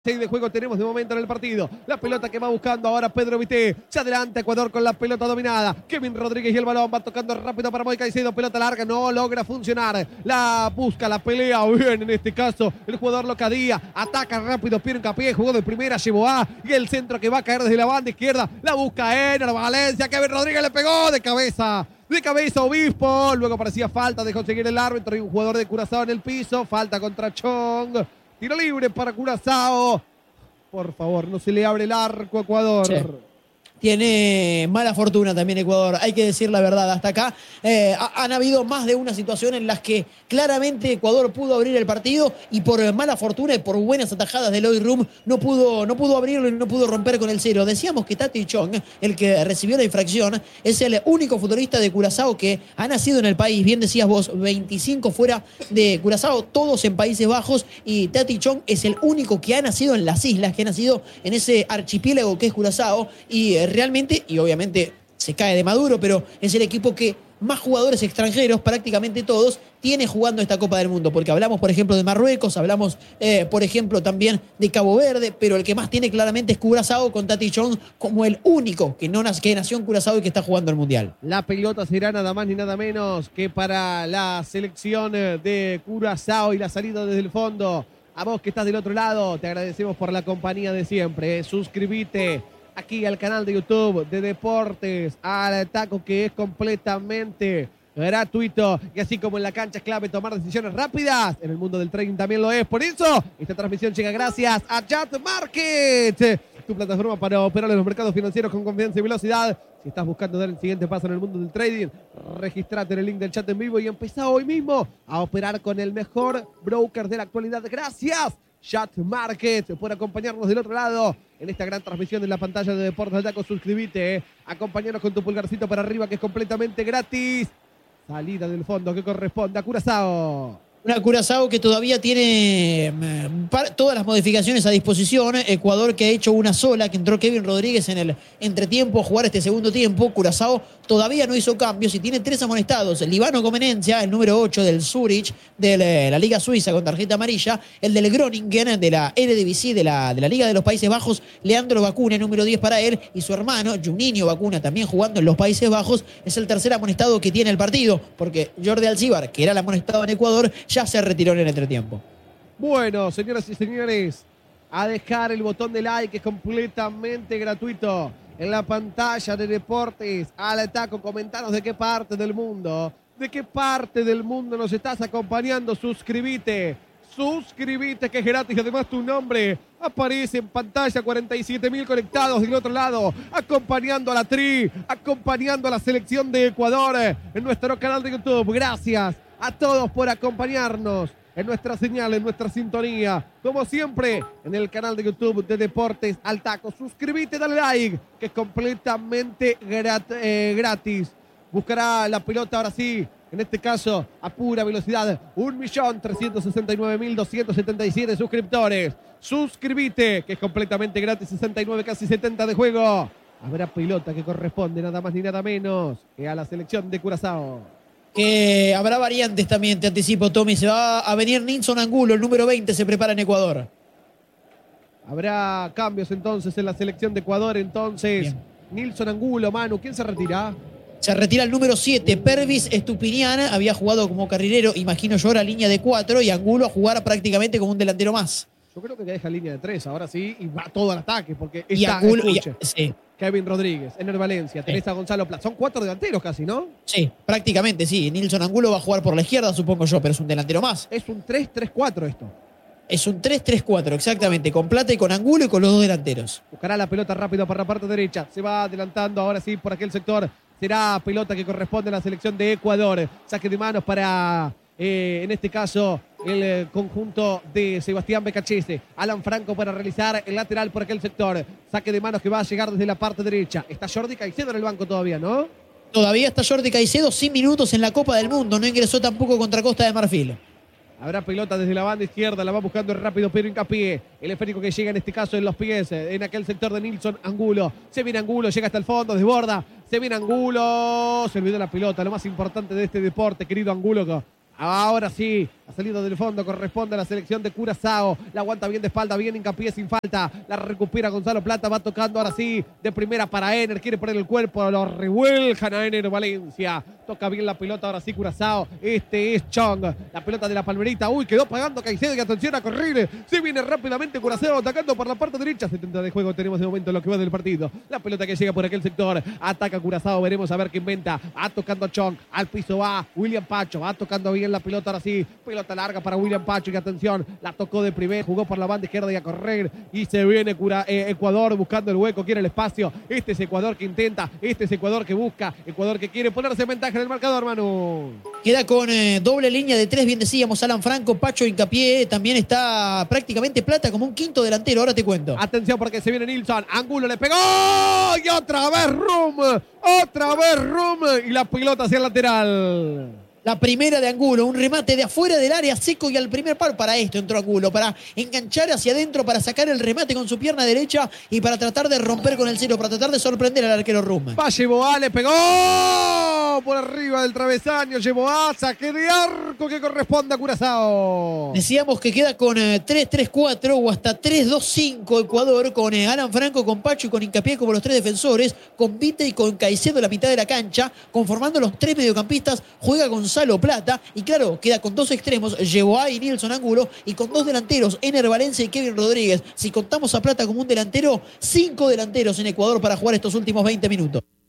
6 de juego tenemos de momento en el partido. La pelota que va buscando ahora Pedro Vité. Se adelanta Ecuador con la pelota dominada. Kevin Rodríguez y el balón va tocando rápido para Moy Caicedo. Pelota larga, no logra funcionar. La busca, la pelea bien en este caso. El jugador Locadía ataca rápido. Piero Hincapié, jugó de primera, llevó a. Y el centro que va a caer desde la banda izquierda. La busca Ener Valencia. Kevin Rodríguez le pegó de cabeza. De cabeza Obispo. Luego parecía falta. Dejó seguir el árbitro. Y un jugador de Curazao en el piso. Falta contra Chong. Tiro libre para Curazao. Por favor, no se le abre el arco a Ecuador. Sí. Tiene mala fortuna también Ecuador, hay que decir la verdad. Hasta acá han habido más de una situación en las que claramente Ecuador pudo abrir el partido y por mala fortuna y por buenas atajadas de Eloy Rum no pudo abrirlo y no pudo romper con el cero. Decíamos que Tati Chong, el que recibió la infracción, es el único futbolista de Curazao que ha nacido en el país. Bien decías vos, 25 fuera de Curazao, todos en Países Bajos, y Tati Chong es el único que ha nacido en las islas, que ha nacido en ese archipiélago que es Curazao, y realmente, y obviamente se cae de Maduro, pero es el equipo que más jugadores extranjeros, prácticamente todos, tiene jugando esta Copa del Mundo, porque hablamos, por ejemplo, de Marruecos, hablamos, por ejemplo, también de Cabo Verde, pero el que más tiene claramente es Curazao, con Tati Chong como el único que nació en Curazao y que está jugando el Mundial. La pelota será nada más ni nada menos que para la selección de Curazao y la salida desde el fondo. A vos que estás del otro lado, te agradecemos por la compañía de siempre. Suscríbete aquí al canal de YouTube de Deportes al Taco, que es completamente gratuito, y así como en la cancha es clave tomar decisiones rápidas, en el mundo del trading también lo es. Por eso esta transmisión llega gracias a Chat Market, tu plataforma para operar en los mercados financieros con confianza y velocidad. Si estás buscando dar el siguiente paso en el mundo del trading, registrate en el link del chat en vivo y empezá hoy mismo a operar con el mejor broker de la actualidad. Gracias Chat Market por acompañarnos del otro lado en esta gran transmisión en la pantalla de Deportes al Taco. Suscríbete, acompáñanos con tu pulgarcito para arriba, que es completamente gratis. Salida del fondo que corresponde a Curazao. Una Curazao que todavía tiene todas las modificaciones a disposición. Ecuador que ha hecho una sola, que entró Kevin Rodríguez en el entretiempo a jugar este segundo tiempo. Curazao todavía no hizo cambios y tiene 3 amonestados. El Líbano Comenencia, el número 8 del Zurich, de la Liga Suiza con tarjeta amarilla. El del Groningen, de la Eredivisie, de la Liga de los Países Bajos, Leandro Bacuna, número 10 para él. Y su hermano, Juninho Bacuna, también jugando en los Países Bajos, es el tercer amonestado que tiene el partido, porque Jordi Alcibar, que era el amonestado en Ecuador, ya se retiró en el entretiempo. Bueno, señoras y señores, a dejar el botón de like, que es completamente gratuito, en la pantalla de Deportes al Taco. Comentanos de qué parte del mundo nos estás acompañando. Suscríbete, que es gratis. Además, tu nombre aparece en pantalla. 47.000 conectados del otro lado, acompañando a la Tri, acompañando a la selección de Ecuador en nuestro canal de YouTube. Gracias a todos por acompañarnos en nuestra señal, en nuestra sintonía. Como siempre, en el canal de YouTube de Deportes al Taco. Suscríbete, dale like, que es completamente gratis. Buscará la pelota ahora sí, en este caso a pura velocidad. 1.369.277 suscriptores. Suscríbete, que es completamente gratis. 69, casi 70 de juego. Habrá pelota que corresponde nada más ni nada menos que a la selección de Curazao. Que habrá variantes también, te anticipo, Tommy. Se va a venir Nilson Angulo, el número 20, se prepara en Ecuador. Habrá cambios entonces en la selección de Ecuador. Entonces, Nilson Angulo, Manu, ¿quién se retira? Se retira el número 7, Pervis Estupinian. Había jugado como carrilero, imagino yo, la línea de 4, y Angulo a jugar prácticamente como un delantero más. Yo creo que deja línea de 3 ahora sí, y va todo al ataque, porque y está Angulo, sí. Kevin Rodríguez, Ener Valencia, Teresa Gonzalo Plata. Son 4 delanteros casi, ¿no? Sí, prácticamente sí. Nilson Angulo va a jugar por la izquierda, supongo yo, pero es un delantero más. Es un 3-3-4 esto. Es un 3-3-4, exactamente, con Plata y con Angulo y con los dos delanteros. Buscará la pelota rápido para la parte derecha. Se va adelantando ahora sí por aquel sector. Será pelota que corresponde a la selección de Ecuador. Saque de manos para, en este caso, el conjunto de Sebastián Becachese. Alan Franco para realizar el lateral por aquel sector. Saque de manos que va a llegar desde la parte derecha. Está Jordi Caicedo en el banco todavía, ¿no? Todavía está Jordi Caicedo sin minutos en la Copa del Mundo. No ingresó tampoco contra Costa de Marfil. Habrá pelota desde la banda izquierda, la va buscando rápido Piero Hincapié. El esférico que llega en este caso en los pies, en aquel sector de Nilson Angulo. Se viene Angulo, llega hasta el fondo, desborda. Se viene Angulo, se olvidó la pelota. Lo más importante de este deporte, querido Angulo, Ahora sí, ha salido del fondo, corresponde a la selección de Curazao. La aguanta bien de espalda, bien hincapié sin falta. La recupera Gonzalo Plata, va tocando ahora sí de primera para Ener. Quiere poner el cuerpo, lo revuelcan a Ener Valencia. Toca bien la pelota ahora sí Curazao. Este es Chong. La pelota de la Palmerita. Uy, quedó pagando Caicedo y atención a correr. Se viene rápidamente Curazao atacando por la parte derecha. 70 de juego tenemos de momento en lo que va del partido. La pelota que llega por aquel sector. Ataca Curazao, veremos a ver qué inventa. Va tocando Chong. Al piso va William Pacho. Va tocando bien la pelota ahora sí. Pelota larga para William Pacho y atención. La tocó de primer. Jugó por la banda izquierda y a correr. Y se viene Ecuador buscando el hueco. Quiere el espacio. Este es Ecuador que intenta. Este es Ecuador que busca. Ecuador que quiere ponerse en ventaja en el marcador, Manu. Queda con doble línea de 3, bien decíamos, Alan Franco, Pacho, hincapié, también está prácticamente Plata como un quinto delantero, ahora te cuento. Atención porque se viene Nilsson, Angulo le pegó y otra vez Rum y la pelota hacia el lateral. La primera de Angulo, un remate de afuera del área seco y al primer palo. Para esto entró Angulo, para enganchar hacia adentro, para sacar el remate con su pierna derecha y para tratar de romper con el cero, para tratar de sorprender al arquero Rum. Va Yeboah, le pegó por arriba del travesaño. Yeboah, saque de arco que corresponde a Curazao. Decíamos que queda con 3-3-4 o hasta 3-2-5 Ecuador, con Alan Franco, con Pacho y con hincapié como los tres defensores, con Vite y con Caicedo en la mitad de la cancha, conformando los tres mediocampistas. Juega Gonzalo Plata y claro, queda con dos extremos, Yeboah y Nilsson Angulo, y con dos delanteros, Ener Valencia y Kevin Rodríguez. Si contamos a Plata como un delantero, 5 delanteros en Ecuador para jugar estos últimos 20 minutos.